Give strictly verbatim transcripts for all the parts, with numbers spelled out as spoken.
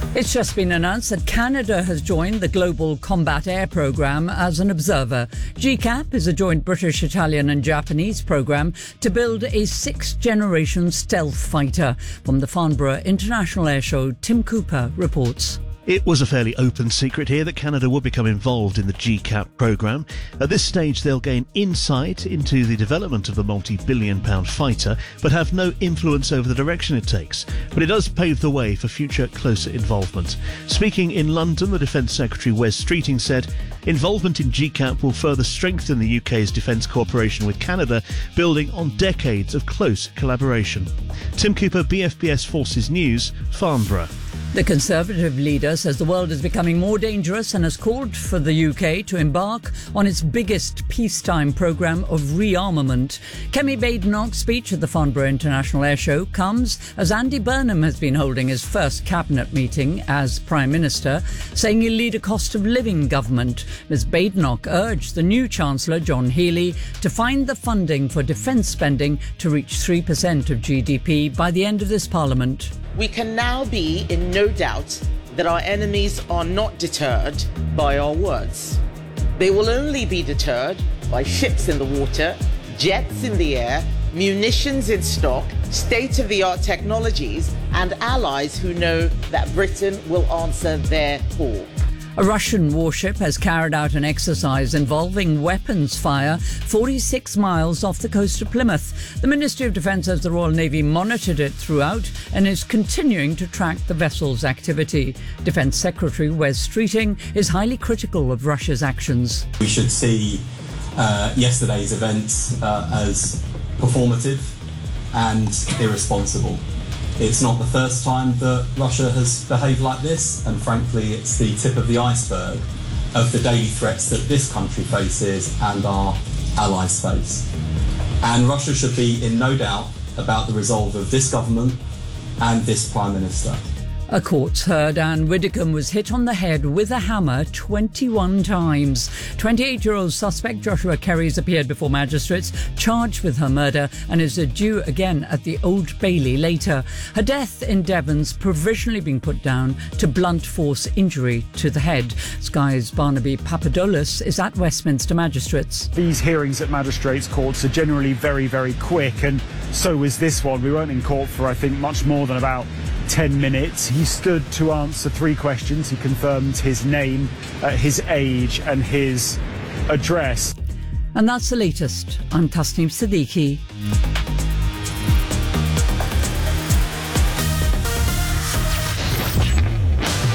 It's just been announced that Canada has joined the Global Combat Air Programme as an observer. G CAP is a joint British, Italian and Japanese programme to build a sixth-generation stealth fighter. From the Farnborough International Airshow, Tim Cooper reports. It was a fairly open secret here that Canada would become involved in the G CAP programme. At this stage, they'll gain insight into the development of the multi-billion pound fighter, but have no influence over the direction it takes. But it does pave the way for future closer involvement. Speaking in London, the Defence Secretary Wes Streeting said, involvement in G CAP will further strengthen the U K's defence cooperation with Canada, building on decades of close collaboration. Tim Cooper, B F B S Forces News, Farnborough. The Conservative leader says the world is becoming more dangerous and has called for the U K to embark on its biggest peacetime programme of rearmament. Kemi Badenoch's speech at the Farnborough International Airshow comes as Andy Burnham has been holding his first cabinet meeting as Prime Minister, saying he'll lead a cost of living government. Miz Badenoch urged the new Chancellor, John Healey, to find the funding for defence spending to reach three percent of G D P by the end of this Parliament. We can now be in no doubt that our enemies are not deterred by our words. They will only be deterred by ships in the water, jets in the air, munitions in stock, state-of-the-art technologies, and allies who know that Britain will answer their call. A Russian warship has carried out an exercise involving weapons fire forty-six miles off the coast of Plymouth. The Ministry of Defence says the Royal Navy monitored it throughout and is continuing to track the vessel's activity. Defence Secretary Wes Streeting is highly critical of Russia's actions. We should see uh, yesterday's events uh, as performative and irresponsible. It's not the first time that Russia has behaved like this, and frankly, it's the tip of the iceberg of the daily threats that this country faces and our allies face. And Russia should be in no doubt about the resolve of this government and this Prime Minister. A court's heard Anne Widdecombe was hit on the head with a hammer twenty-one times. twenty-eight-year-old suspect Joshua Kerry's appeared before magistrates, charged with her murder, and is due again at the Old Bailey later. Her death in Devon's provisionally been put down to blunt force injury to the head. Sky's Barnaby Papadoulos is at Westminster Magistrates. These hearings at magistrates' courts are generally very, very quick, and so is this one. We weren't in court for, I think, much more than about ten minutes. He stood to answer three questions. He confirmed his name, uh, his age and his address. And that's the latest. I'm Tasneem Siddiqui.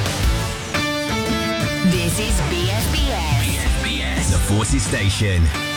This is B F B S. B F B S, the Forces Station.